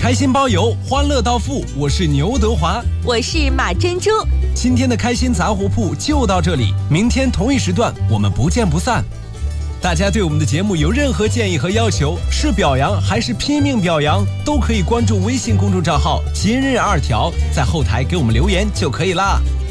开心包邮，欢乐到付。我是牛德华， 我是马珍珠。 今天的开心杂货铺就到这里，明天同一时段我们不见不散。大家对我们的节目有任何建议和要求，是表扬还是拼命表扬，都可以关注微信公众账号“今日2条”，在后台给我们留言就可以啦。